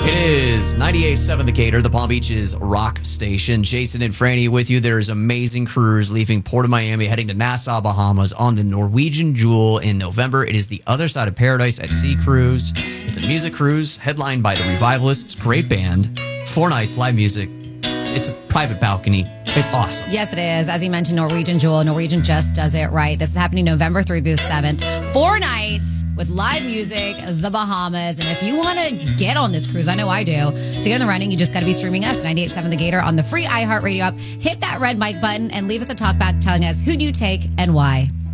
It is 98.7 The Gator, the Palm Beach's rock station. Jason and Franny with you. There's amazing crews leaving Port of Miami, heading to Nassau, Bahamas on the Norwegian Jewel in November. It is the Other Side of Paradise at Sea cruise. It's a music cruise headlined by the Revivalists. Great band. 4 nights, live music. It's a private balcony. It's awesome. Yes, it is. As you mentioned, Norwegian Jewel. Norwegian just does it right. This is happening November through the 7th. 4 nights with live music, the Bahamas. And if you want to get on this cruise, I know I do, to get in the running, you just got to be streaming us, 98.7 The Gator, on the free iHeartRadio app. Hit that red mic button and leave us a talkback telling us who do you take and why.